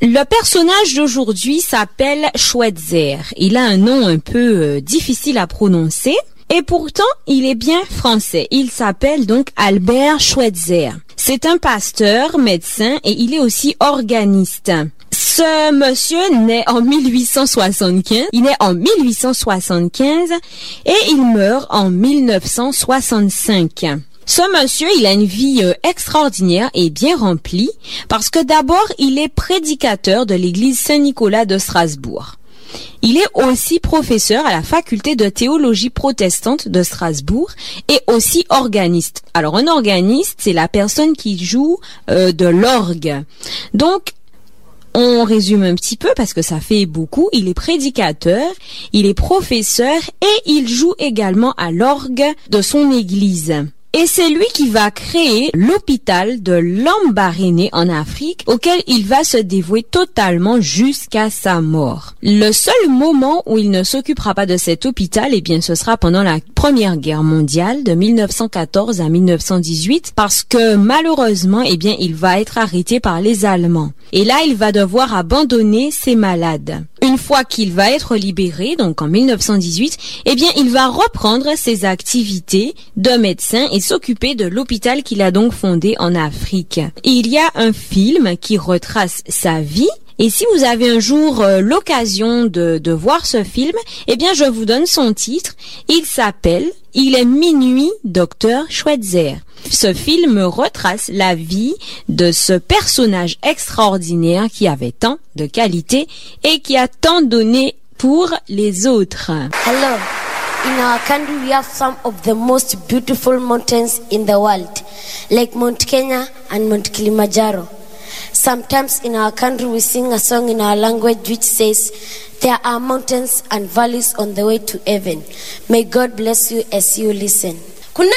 Le personnage d'aujourd'hui s'appelle Schweitzer. Il a un nom un peu difficile à prononcer et pourtant il est bien français. Il s'appelle donc Albert Schweitzer. C'est un pasteur, médecin et il est aussi organiste. Ce monsieur naît en 1875, il naît en 1875 et il meurt en 1965. Ce monsieur, il a une vie extraordinaire et bien remplie parce que d'abord, il est prédicateur de l'église Saint-Nicolas de Strasbourg. Il est aussi professeur à la faculté de théologie protestante de Strasbourg et aussi organiste. Alors, un organiste, c'est la personne qui joue de l'orgue. Donc, on résume un petit peu parce que ça fait beaucoup. Il est prédicateur, il est professeur et il joue également à l'orgue de son église. Et c'est lui qui va créer l'hôpital de Lambaréné en Afrique, auquel il va se dévouer totalement jusqu'à sa mort. Le seul moment où il ne s'occupera pas de cet hôpital, eh bien, ce sera pendant la Première Guerre mondiale de 1914 à 1918, parce que malheureusement, eh bien, il va être arrêté par les Allemands. Et là, il va devoir abandonner ses malades. Une fois qu'il va être libéré, donc en 1918, eh bien, il va reprendre ses activités de médecin et s'occuper de l'hôpital qu'il a donc fondé en Afrique. Il y a un film qui retrace sa vie. Et si vous avez un jour l'occasion de voir ce film, eh bien, je vous donne son titre. Il s'appelle « Il est minuit, Docteur Schweitzer ». Ce film retrace la vie de ce personnage extraordinaire qui avait tant de qualités et qui a tant donné pour les autres. Hello. In our country, we have some of the most beautiful mountains in the world, like Mount Kenya and Mount Kilimanjaro. Sometimes in our country, we sing a song in our language which says, "There are mountains and valleys on the way to heaven." May God bless you as you listen.